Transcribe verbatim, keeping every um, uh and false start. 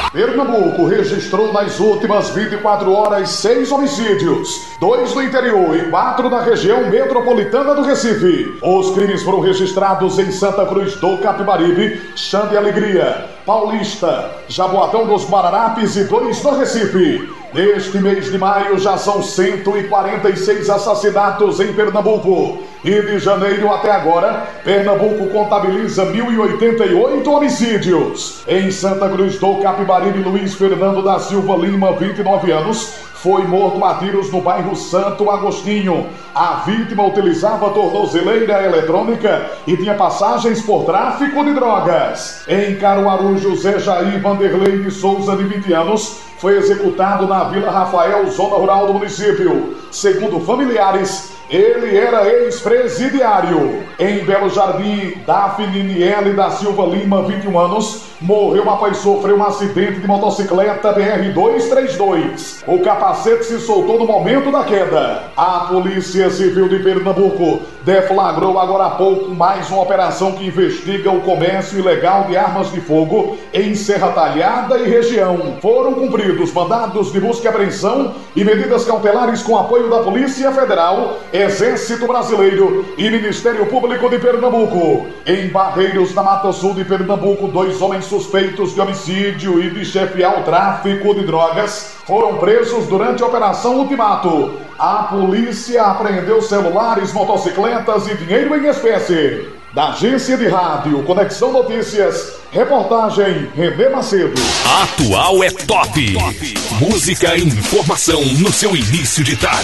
Pernambuco registrou nas últimas vinte e quatro horas seis homicídios, dois no interior e quatro na região metropolitana do Recife. Os crimes foram registrados em Santa Cruz do Capibaribe, Xande Alegria, Paulista, Jaboatão dos Guararapes e dois no Recife. Neste mês de maio já são cento e quarenta e seis assassinatos em Pernambuco. E de janeiro até agora, Pernambuco contabiliza mil e oitenta e oito homicídios. Em Santa Cruz do Capibaribe, Luiz Fernando da Silva Lima, vinte e nove anos, foi morto a tiros no bairro Santo Agostinho. A vítima utilizava tornozeleira eletrônica e tinha passagens por tráfico de drogas. Em Caruaru, José Jair Vanderlei de Souza, de vinte anos, foi executado na Vila Rafael, zona rural do município. Segundo familiares, ele era ex-presidiário. Em Belo Jardim, Daphne Niele da Silva Lima, vinte e um anos, morreu após sofrer um acidente de motocicleta B R duzentos e trinta e dois. O capacete se soltou no momento da queda. A Polícia Civil de Pernambuco deflagrou agora há pouco mais uma operação que investiga o comércio ilegal de armas de fogo em Serra Talhada e região. Foram cumpridos mandados de busca e apreensão e medidas cautelares com apoio da Polícia Federal, Exército Brasileiro e Ministério Público de Pernambuco. Em Barreiros, na Mata Sul de Pernambuco, dois homens suspeitos de homicídio e de chefiar o tráfico de drogas foram presos durante a Operação Ultimato. A polícia apreendeu celulares, motocicletas e dinheiro em espécie. Da Agência de Rádio Conexão Notícias, reportagem Renê Macedo. Atual é top. Música e informação no seu início de tarde.